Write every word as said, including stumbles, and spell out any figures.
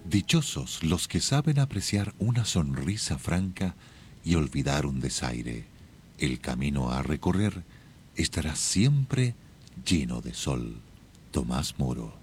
Dichosos los que saben apreciar una sonrisa franca y olvidar un desaire. El camino a recorrer estará siempre lleno de sol. Tomás Moro.